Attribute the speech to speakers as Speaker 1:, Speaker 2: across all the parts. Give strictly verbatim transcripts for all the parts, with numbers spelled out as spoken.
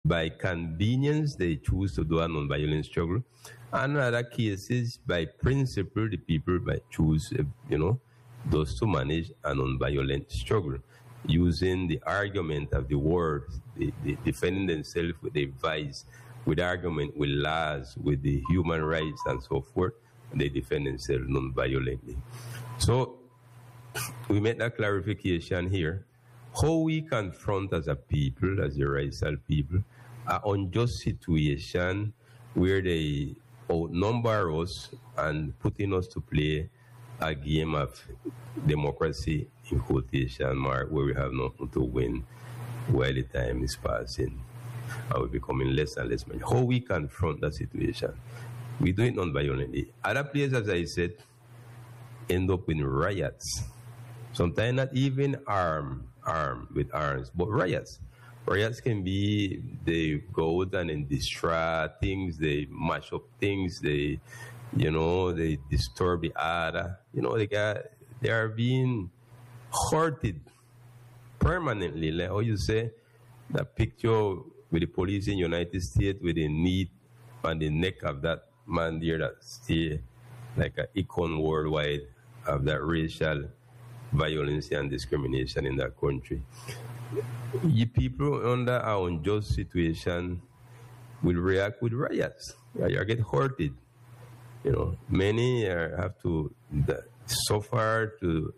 Speaker 1: by convenience, they choose to do a non-violent struggle. And in other cases, by principle, the people might choose, uh, you know, those to manage a non-violent struggle, using the argument of the word, the, the defending themselves with the vice, with argument, with laws, with the human rights and so forth. They defend themselves non-violently. So we made that clarification here. How we confront as a people, as the racial people, an unjust situation where they outnumber us and putting us to play a game of democracy, in quotation mark, where we have nothing to win while the time is passing and we're becoming less and less money. How we confront that situation? We do it non-violently. Other places, as I said, end up in riots. Sometimes not even armed, armed with arms, but riots. Riots can be, they go out and then destroy things, they mash up things, they, you know, they disturb the order. You know, they got, they are being hurted permanently. Like how you say, that picture with the police in the United States with the knee on the neck of that man there that stay like an icon worldwide of that racial violence and discrimination in that country. You people under our unjust situation will react with riots. You get hurted. You know, many uh, have to uh, suffer to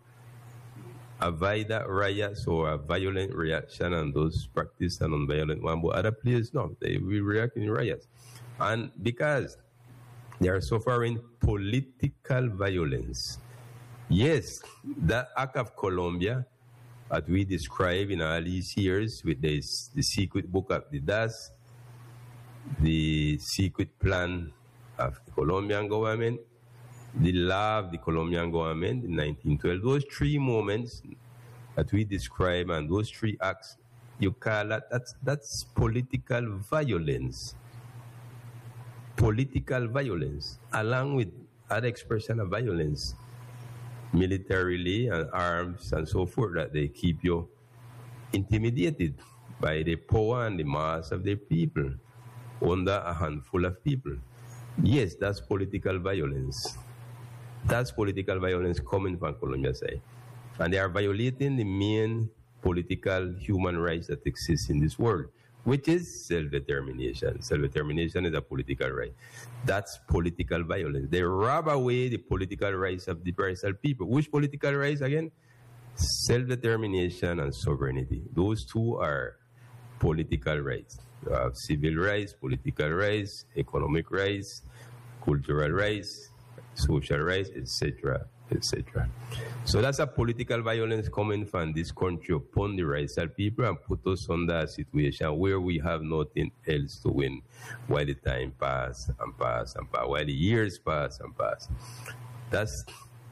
Speaker 1: avoid that riots or a violent reaction, and those practice a non-violent one. But other players, no, they will react in riots. And because they are suffering political violence. Yes, that act of Colombia, as we describe in all these years with this, the secret book of the D A S, the secret plan of the Colombian government, the law of the Colombian government in nineteen twelve, those three moments that we describe and those three acts, you call that, that's, that's political violence. Political violence, along with other expression of violence, militarily and arms and so forth, that they keep you intimidated by the power and the mass of the people under a handful of people. Yes, that's political violence. That's political violence coming from Colombia's side. And they are violating the main political human rights that exist in this world, which is self-determination. Self-determination is a political right. That's political violence. They rob away the political rights of the racial people. Which political rights again? Self-determination and sovereignty. Those two are political rights. You have civil rights, political rights, economic rights, cultural rights, social rights, et cetera, et cetera. So that's a political violence coming from this country upon the racial people and put us under a situation where we have nothing else to win while the time pass and pass and pass, while the years pass and pass. That's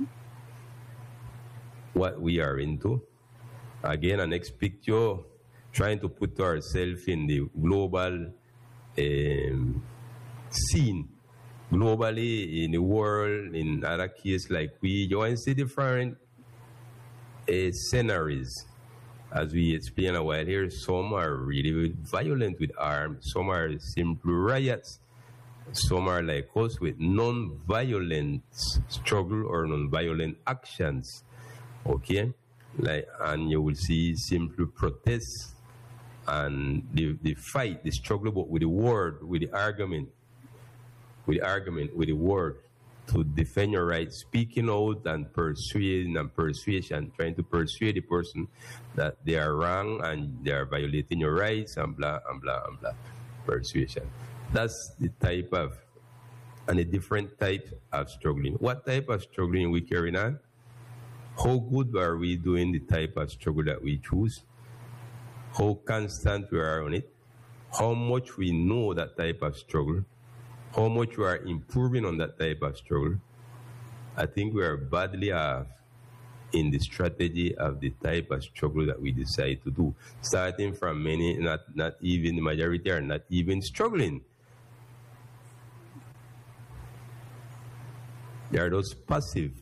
Speaker 1: what we are into. Again, a next picture, trying to put ourselves in the global um, scene. Globally, in the world, in other cases like we, you want to see different uh, scenarios. As we explained a while here, some are really violent with arms, some are simple riots, some are like us with non-violent struggle or non-violent actions. Okay? Like, and you will see simple protests and the, the fight, the struggle but with the word, with the argument. with the argument, with the word, to defend your rights, speaking out and persuading and persuasion, trying to persuade the person that they are wrong and they are violating your rights and blah, and blah, and blah. Persuasion. That's the type of, and a different type of struggling. What type of struggling we carrying on? How good are we doing the type of struggle that we choose? How constant we are on it? How much we know that type of struggle? How much we are improving on that type of struggle? I think we are badly off in the strategy of the type of struggle that we decide to do. Starting from many, not, not even the majority are not even struggling. They are those passive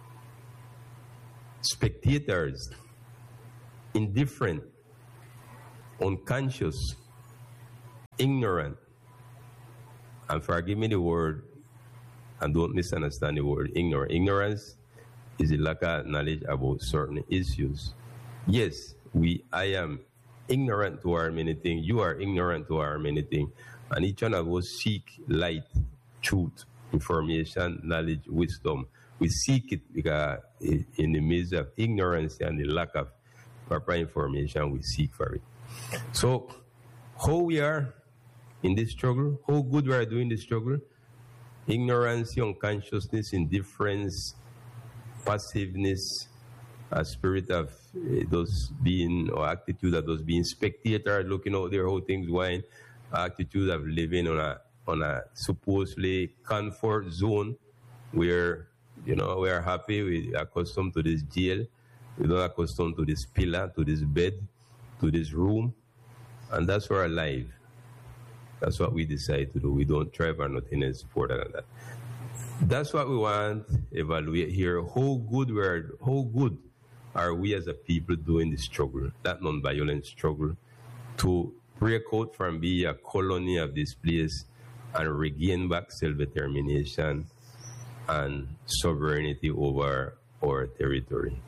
Speaker 1: spectators, indifferent, unconscious, ignorant, and forgive me the word, and don't misunderstand the word ignorant. Ignorance is a lack of knowledge about certain issues. Yes, we. I am ignorant to our many things. You are ignorant to our many things. And each one of us seek light, truth, information, knowledge, wisdom. We seek it because in the midst of ignorance and the lack of proper information, we seek for it. So, how we are in this struggle, how good we are doing this struggle, ignorance, unconsciousness, indifference, passiveness, a spirit of uh, those being, or attitude of those being spectator, looking out there how things going, attitude of living on a on a supposedly comfort zone where, you know, we are happy, we are accustomed to this jail, we're not accustomed to this pillar, to this bed, to this room, and that's our life. That's what we decide to do. We don't try for nothing else further than that. That's what we want to evaluate here. How good we are, how good are we as a people doing the struggle, that non-violent struggle, to break out from being a colony of this place and regain back self-determination and sovereignty over our territory.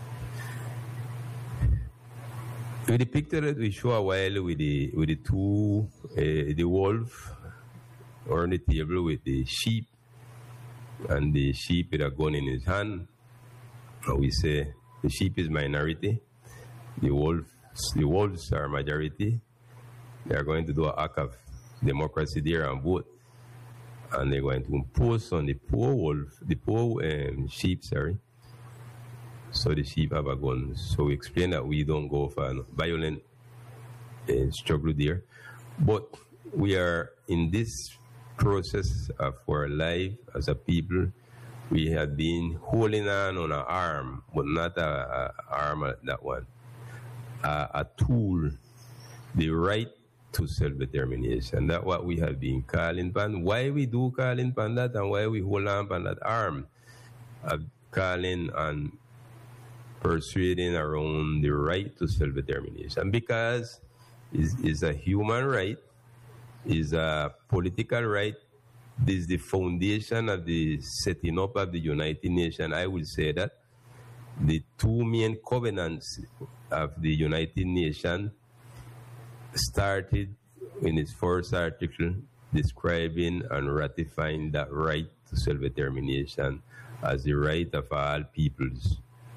Speaker 1: With the picture that we show a while with the with the two, uh, the wolf on the table with the sheep, and the sheep with a gun in his hand, we say the sheep is minority, the wolves, the wolves are majority. They are going to do an act of democracy there and vote, and they're going to impose on the poor wolf, the poor um, sheep, sorry. So the sheep have a gun. So we explain that we don't go for a violent uh, struggle there, but we are in this process of our life as a people. We have been holding on on an arm, but not a, a arm at that one, a, a tool, the right to self-determination. That's what we have been calling upon. Why we do calling upon that, and why we hold on upon that arm of calling and persuading around the right to self-determination, because it's, it's a human right, it's a political right. This is the foundation of the setting up of the United Nations. I will say that the two main covenants of the United Nations started in its first article describing and ratifying that right to self-determination as the right of all peoples.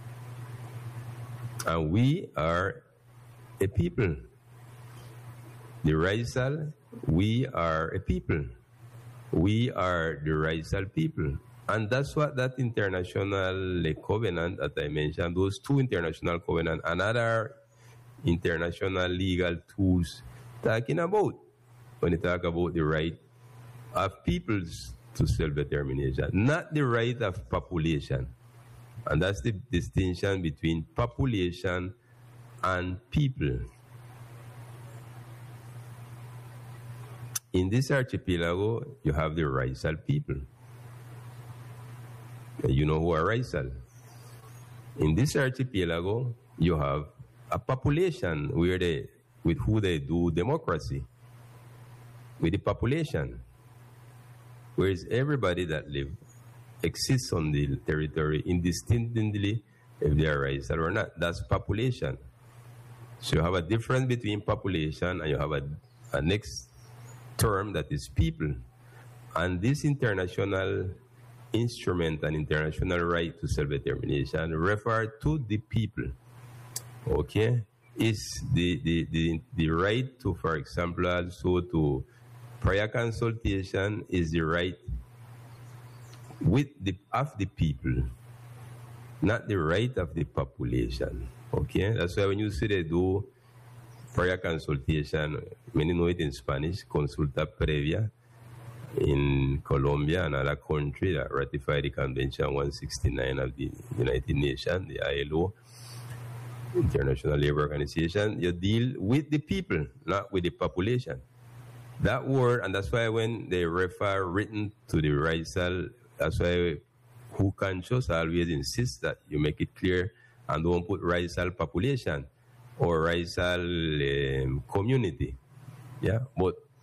Speaker 1: And we are a people. The Raisal, we are a people. We are the Raisal people. And that's what that international covenant that I mentioned, those two international covenants, and other international legal tools talking about when they talk about the right of peoples to self-determination, not the right of population. And that's the distinction between population and people. In this archipelago, you have the Raisal people. You know who are Raisal. In this archipelago, you have a population where they, with who they do democracy, with the population. Whereas everybody that lives exists on the territory indistinctly if they are Raisal or not. That's population. So you have a difference between population and you have a, a next term that is people. And this international instrument and international right to self-determination refer to the people. Okay? Is the, the, the, the right to, for example, also to prior consultation is the right with the of the people, not the right of the population. Okay? That's why when you see they do prior consultation, many know it in Spanish, consulta previa, in Colombia, another country that ratified the Convention one sixty-nine of the United Nations, the I L O, International Labour Organization. You deal with the people, not with the population. That word, and that's why when they refer written to the Raisal, that's why who conscious always insist that you make it clear and don't put Raisal population or Raisal um, community. Yeah, but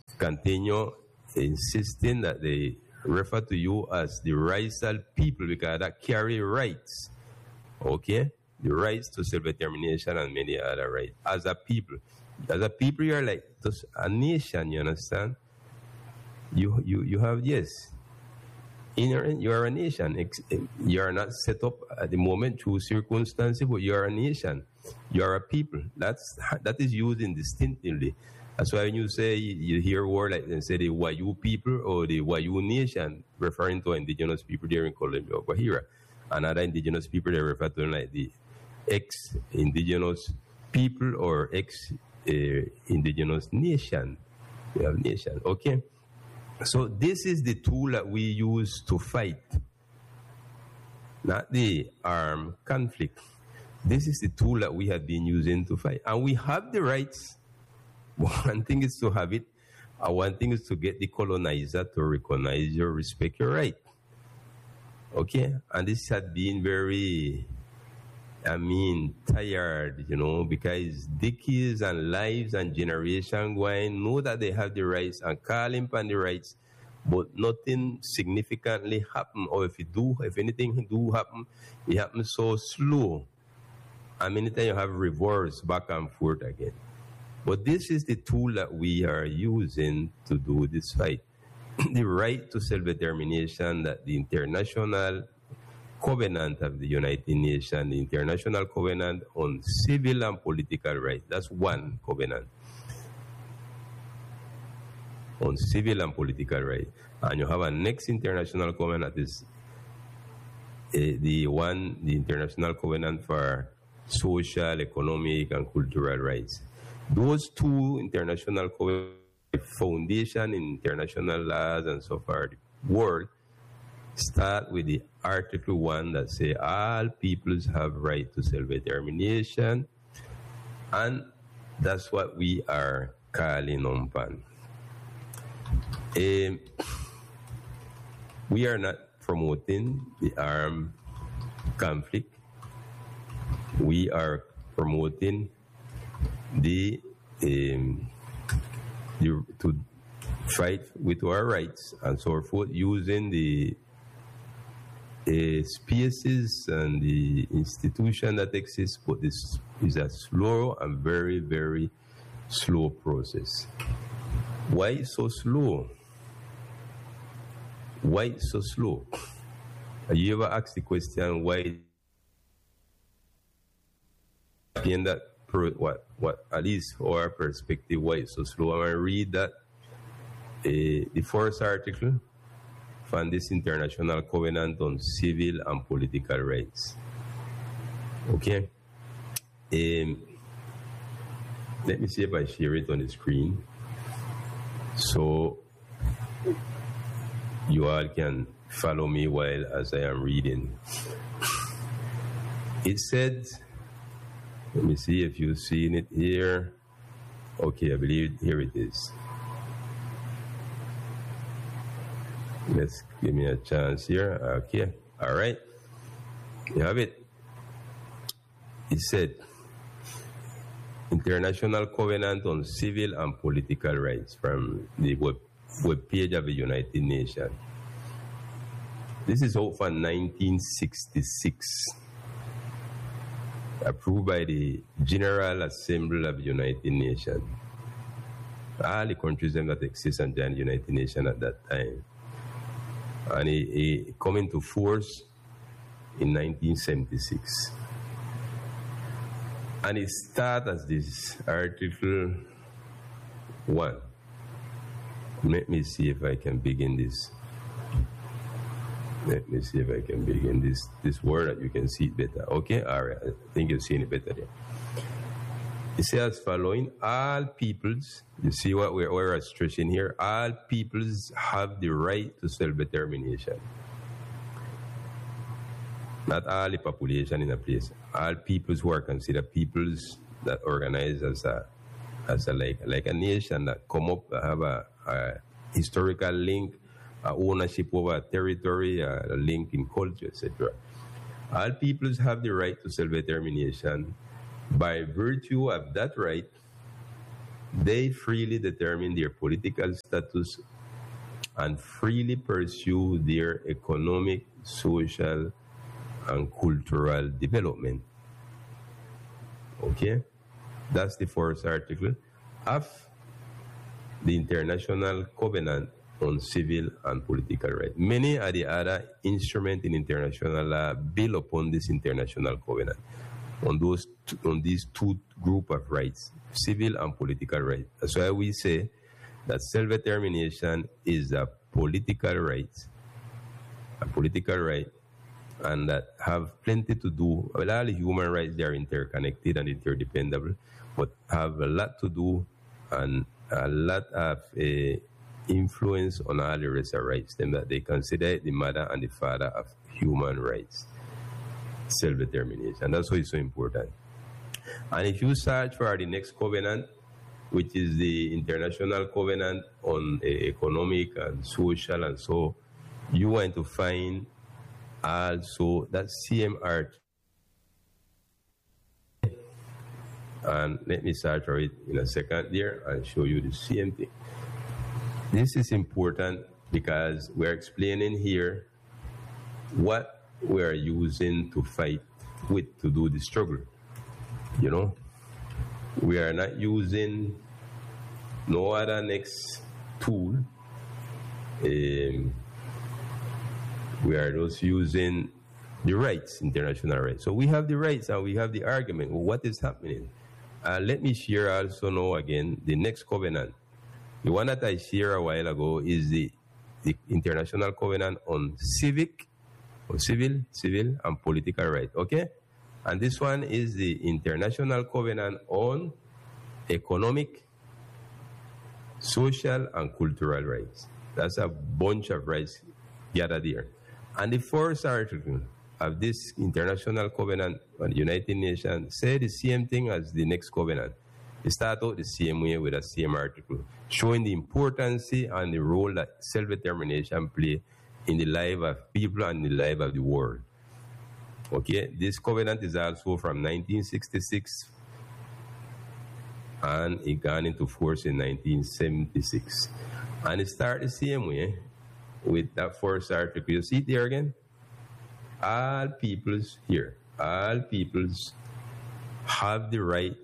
Speaker 1: continue insisting that they refer to you as the racial people because that carry rights, okay? The rights to self-determination and many other rights. As a people, as a people, you're like just a nation, you understand? You, you, you have, yes, inherent, you are a nation. You are not set up at the moment through circumstances, but you are a nation. You are a people. That's, that is used indistinctively. That's why when you say, you hear a word like, they say the Wayu people or the Wayu nation, referring to indigenous people there in Colombia or Bahia. And other indigenous people, they refer to them like the ex-indigenous people or ex-indigenous uh, nation. We have nation, okay? So this is the tool that we use to fight, not the armed conflict. This is the tool that we have been using to fight. And we have the rights. One thing is to have it. Uh, one thing is to get the colonizer to recognize your, respect your right. Okay? And this had been very, I mean, tired, you know, because decades and lives and generation going know that they have the rights and calling upon the rights, but nothing significantly happen. Or if it do, if anything do happen, it happens so slow. And many times you have reverse back and forth again. But this is the tool that we are using to do this fight. The right to self-determination that the International Covenant of the United Nations, the International Covenant on Civil and Political Rights. That's one covenant on civil and political rights. And you have a next international covenant that is uh, the one, the International Covenant for Social, Economic, and Cultural Rights. Those two international covenants, foundation in international laws and so far, the world, start with the Article one that say all peoples have right to self-determination, and that's what we are calling upon. Um, we are not promoting the armed conflict. We are promoting the, um, the to fight with our rights and so forth using the uh, spaces and the institution that exists, but this is a slow and very, very slow process. Why so slow? Why so slow? Have you ever asked the question why? In that, what, what at least our perspective, why it's so slow? I'm going to read that uh, the first article from this International Covenant on Civil and Political Rights. Okay? Um, let me see if I share it on the screen so you all can follow me while as I am reading. It said, let me see if you've seen it here. Okay, I believe here it is. Let's give me a chance here. Okay, all right. You have it. It said, International Covenant on Civil and Political Rights from the web, web page of the United Nations. This is out from nineteen sixty-six. Approved by the General Assembly of the United Nations. All the countries that exist and joined the United Nations at that time. And it, it came into force in nineteen seventy-six. And it starts as this Article one. Let me see if I can begin this. Let me see if I can begin this this word that you can see it better. Okay, all right. I think you've seen it better there. It says following, all peoples, you see what we're, we're stressing here, all peoples have the right to self-determination. Not all the population in a place. All peoples who are considered peoples that organize as a as a like like a nation that come up, have a, a historical link, a ownership over a territory, a, a link in culture, et cetera. All peoples have the right to self-determination. By virtue of that right, they freely determine their political status and freely pursue their economic, social, and cultural development. Okay? That's the first article of the International Covenant on Civil and Political Rights. Many are the other instruments in international law built upon this international covenant, on those on these two group of rights, civil and political rights. That's why we say that self-determination is a political right, a political right, and that have plenty to do. Well, all the human rights, they are interconnected and interdependable, but have a lot to do and a lot of uh, influence on all the rest of rights, them that they consider the mother and the father of human rights, self-determination. That's why it's so important. And if you search for the next covenant, which is the International Covenant on uh, Economic and Social, and so you want to find also that C M R. And let me search for it in a second there and show you the same thing. This is important because we're explaining here what we are using to fight with, to do the struggle. You know, we are not using no other next tool. Um, we are just using the rights, international rights. So we have the rights and we have the argument. Well, what is happening? Uh, let me share also now again the next covenant. The one that I shared a while ago is the, the International Covenant on Civic, on Civil, Civil and Political Rights. Okay? And this one is the International Covenant on Economic, Social, and Cultural Rights. That's a bunch of rights gathered here. And the first article of this International Covenant on the United Nations say the same thing as the next covenant. It starts out the same way with the same article, showing the importance and the role that self-determination play in the life of people and the life of the world. Okay, this covenant is also from nineteen sixty-six and it got into force in nineteen seventy-six. And it started the same way with that first article. You see it there again? All peoples here, all peoples have the right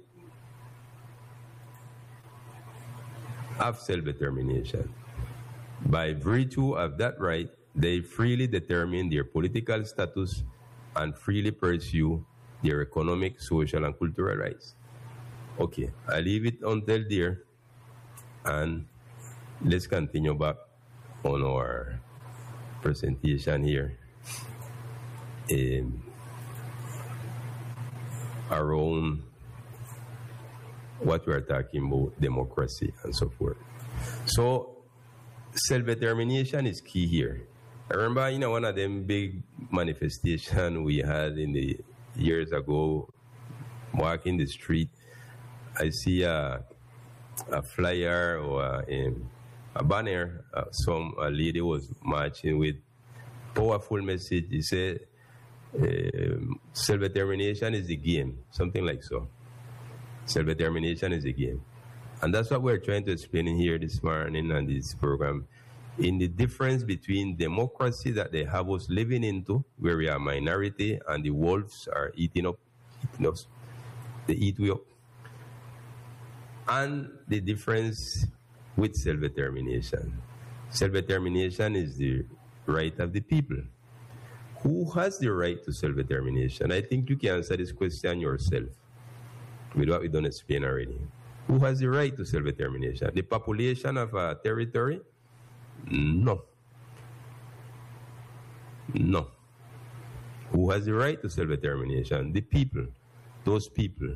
Speaker 1: of self-determination. By virtue of that right, they freely determine their political status and freely pursue their economic, social, and cultural rights. Okay, I leave it until there, and let's continue back on our presentation here um, around what we are talking about, democracy and so forth. So, self-determination is key here. I remember, you know, one of them big manifestations we had in the years ago, walking the street, I see a, a flyer or a, a banner. Uh, some a lady was marching with powerful message. He said, uh, self-determination is the game, something like so. Self-determination is a game. And that's what we're trying to explain here this morning on this program, in the difference between democracy that they have us living into, where we are a minority and the wolves are eating up, eating us, they eat we up, and the difference with self-determination. Self-determination is the right of the people. Who has the right to self-determination? I think you can answer this question yourself with what we don't explain already. Who has the right to self-determination? The population of a territory? No. No. Who has the right to self-determination? The people. Those people.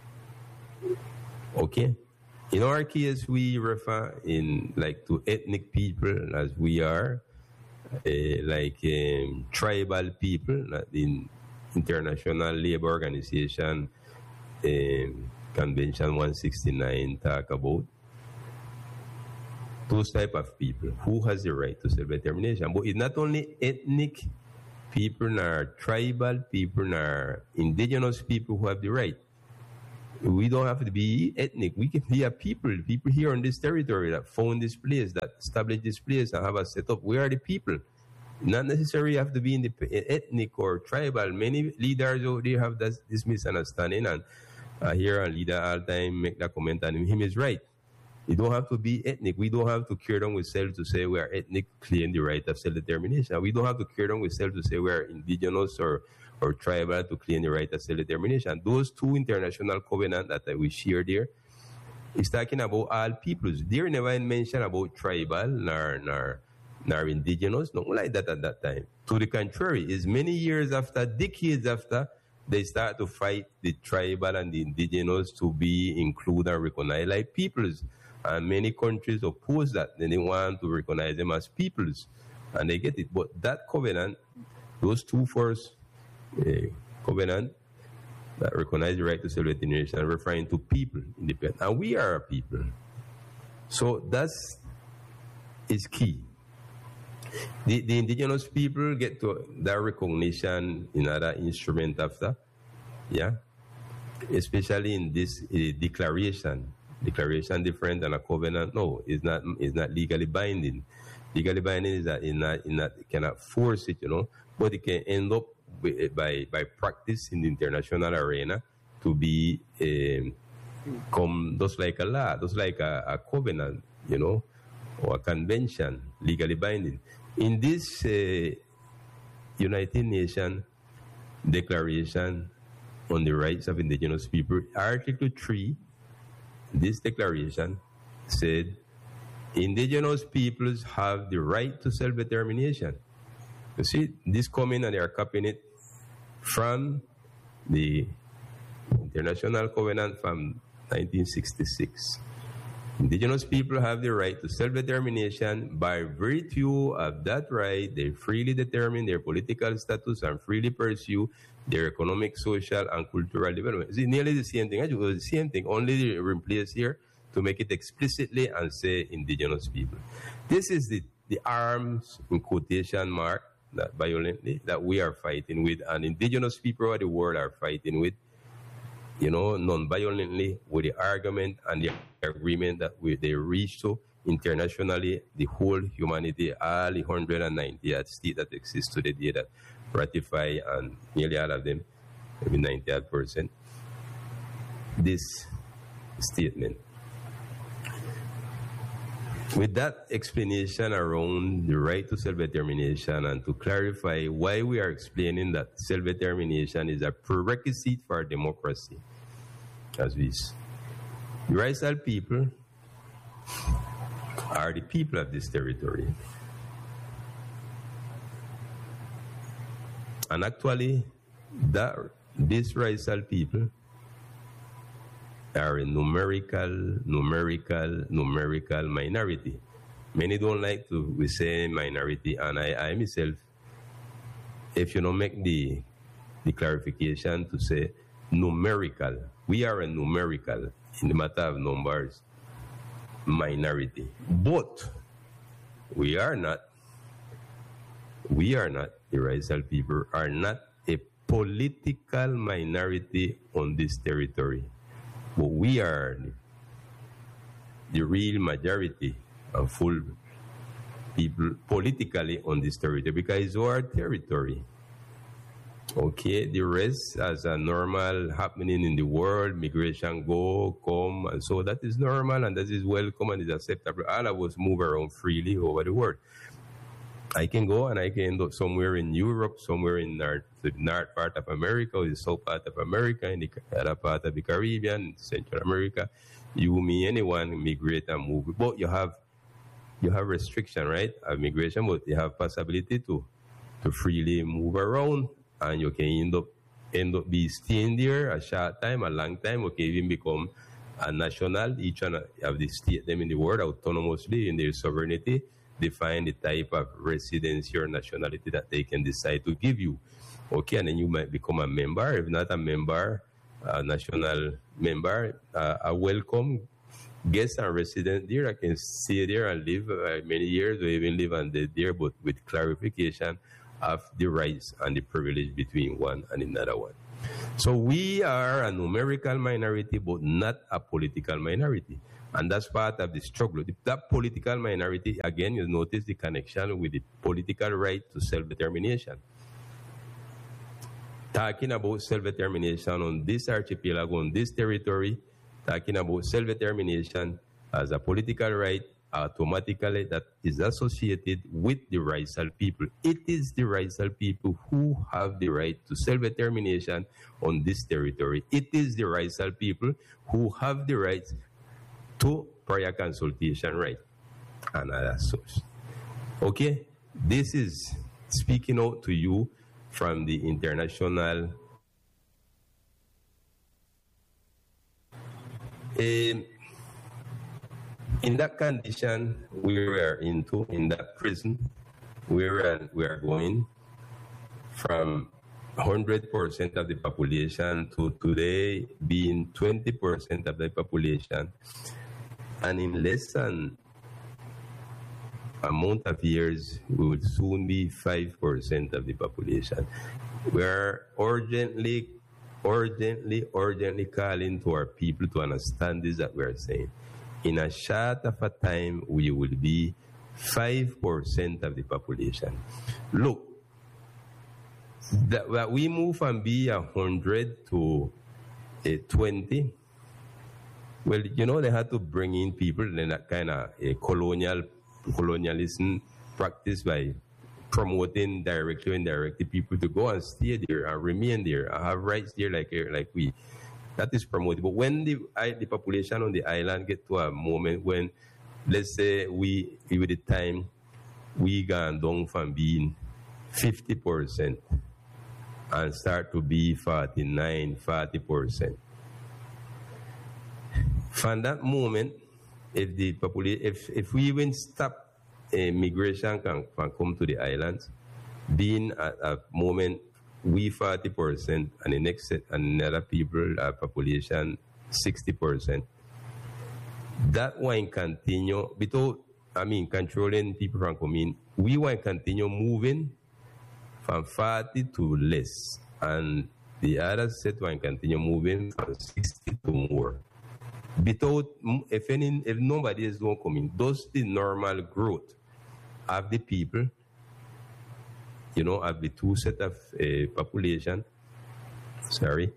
Speaker 1: Okay? In our case, we refer in like to ethnic people as we are, uh, like um, tribal people, in International Labour Organization, um, Convention one sixty-nine talk about those type of people who has the right to self-determination. But it's not only ethnic people, nor tribal people, nor indigenous people who have the right. We don't have to be ethnic. We can be a people, people here on this territory that found this place, that established this place and have a setup. We are the people. Not necessarily have to be in the ethnic or tribal. Many leaders out there have this, this misunderstanding, and I hear a leader all the time make that comment, and him is right. You don't have to be ethnic. We don't have to carry down with self to say we are ethnic, claim the right of self-determination. We don't have to carry down with self to say we are indigenous or, or tribal to claim the right of self-determination. Those two international covenants that we share there is talking about all peoples. There never mention about tribal nor, nor, nor indigenous, nothing like that at that time. To the contrary, it's many years after, decades after, they start to fight the tribal and the indigenous to be included and recognized like peoples. And many countries oppose that. Then they want to recognize them as peoples. And they get it. But that covenant, those two first uh, covenant that recognize the right to self-determination are referring to people independent. And we are a people. So that's is key. The, the indigenous people get to that recognition in other instrument after, yeah, especially in this uh, declaration. Declaration different than a covenant. No, it's not. It's not legally binding. Legally binding is that it not, it not it cannot force it, you know, but it can end up with, by by practice in the international arena to be um, come just like a law, just like a, a covenant, you know, or a convention, legally binding. In this uh, United Nations Declaration on the Rights of Indigenous People, Article three, this declaration said, indigenous peoples have the right to self-determination. You see, this coming and they are copying it from the International Covenant from nineteen sixty-six. Indigenous people have the right to self-determination. By virtue of that right, they freely determine their political status and freely pursue their economic, social, and cultural development. It's nearly the same thing. Actually, the same thing, only replace here to make it explicitly and say indigenous people. This is the, the arms, in quotation mark, that violently, that we are fighting with, and indigenous people of the world are fighting with, you know, non-violently, with the argument and the agreement that we, they reach to internationally, the whole humanity, all the one hundred ninety states that exist today that ratify, and nearly all of them, maybe ninety-eight percent, this statement. With that explanation around the right to self-determination and to clarify why we are explaining that self-determination is a prerequisite for democracy, as we see. The Racial people are the people of this territory. And actually, that, these racial people are a numerical, numerical, numerical minority. Many don't like to we say minority, and I, I myself, if you don't make the, the clarification to say numerical, we are a numerical, in the matter of numbers, minority. But we are not, we are not, the racial people are not a political minority on this territory. But we are the real majority of full people politically on this territory because it's our territory. Okay, the rest as a normal happening in the world, migration go, come, and so that is normal and that is welcome and is acceptable. All of us move around freely over the world. I can go and I can end up somewhere in Europe, somewhere in north, the north part of America, or the south part of America, in the other part of the Caribbean, Central America. You, me, anyone migrate and move. But you have you have restriction, right, of migration, but you have possibility to to freely move around, and you can end up end up be staying there a short time, a long time, or can even become a national. Each one of the state them in the world autonomously in their sovereignty define the type of residency or nationality that they can decide to give you. Okay, and then you might become a member. If not a member, a national member, uh, a welcome guest and resident there. I can stay there and live uh, many years, or even live and live there, but with clarification of the rights and the privilege between one and another one. So we are a numerical minority, but not a political minority. And that's part of the struggle. That political minority, again, you notice the connection with the political right to self-determination. Talking about self-determination on this archipelago, on this territory, talking about self-determination as a political right, automatically that is associated with the Raizal people. It is the Raizal people who have the right to self-determination on this territory. It is the Raizal people who have the right to prior consultation right and other such. Okay, this is speaking out to you from the international um, in that condition we were into, in that prison, we were, we are going from one hundred percent of the population to today being twenty percent of the population. And in less than a amount of years, we will soon be five percent of the population. We are urgently, urgently, urgently calling to our people to understand this that we are saying. In a short of a time, we will be five percent of the population. Look, that we move from be one hundred to a twenty. Well, you know, they had to bring in people in that kind of a colonial, colonialism practice by promoting directly or indirectly people to go and stay there and remain there and have rights there like, like we. That is promoted. But when the, the population on the island get to a moment when, let's say, we, with the time, we gone down from being fifty percent and start to be forty-nine, forty percent. From that moment, if the population, if, if we even stop uh, migration can, can come to the islands, being at a moment we forty percent and the next set another people uh, population sixty percent, that one continue without, I mean, controlling people from coming. We want to continue moving from forty to less, and the other set one continue moving from sixty to more. Without, if any, if nobody is not coming, those the normal growth of the people, you know, of the two set of uh, population, sorry,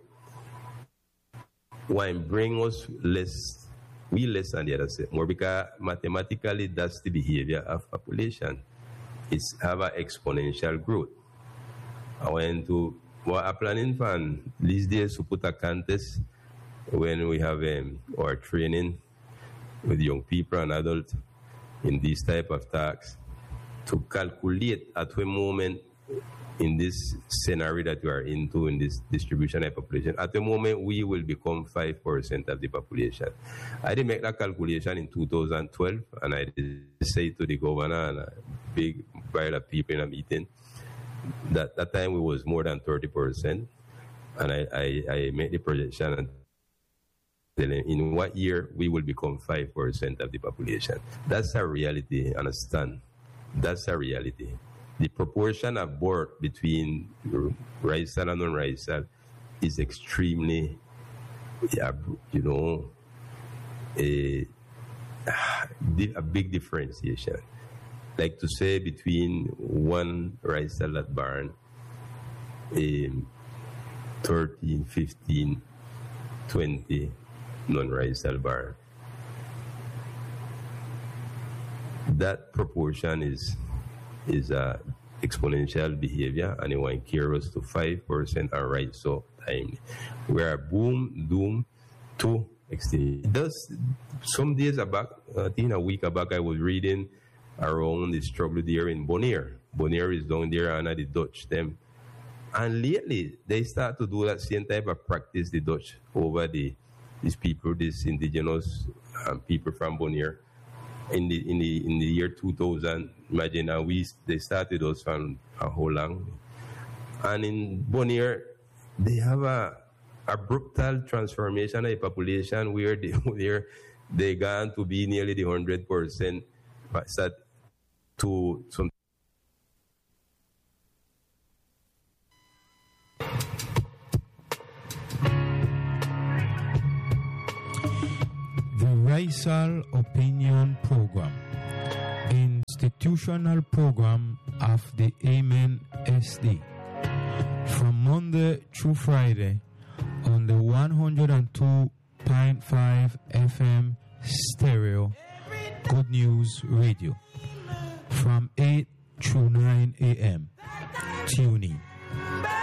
Speaker 1: one bring us less, we less than the other set, more because mathematically that's the behavior of population. It's have an exponential growth. I went to, what I'm planning for these days to put a contest when we have um, our training with young people and adults in this type of tasks, to calculate at what moment in this scenario that we are into, in this distribution of population, at the moment we will become five percent of the population. I did make that calculation in two thousand twelve, and I did say to the governor and a big pile of people in a meeting that that time we was more than thirty percent, and I, I, I made the projection and in what year we will become five percent of the population. That's a reality, understand? That's a reality. The proportion of birth between Raizal and non-Raizal is extremely, you know, a, a big differentiation. Like to say between one Raizal at barn, um, thirteen, fifteen, twenty non-Raizal barn. That proportion is is a exponential behavior, and it will carry us to five percent and right so timely. We are boom, doom to extinction. Does some days back, I think a week back, I was reading around the struggle there in Bonaire. Bonaire is down there under the Dutch them. And lately, they start to do that same type of practice, the Dutch, over the these people, these indigenous um, people from Bonaire. In the in the in the year two thousand, imagine uh, we they started us from uh, how long, and in Bonaire they have a a brutal transformation of the population where they where they gone to be nearly the hundred percent, set to some.
Speaker 2: Faisal Opinion Program, institutional program of the Amen S D, from Monday through Friday on the one oh two point five F M stereo Good News Radio, from eight through nine a.m. Tune in.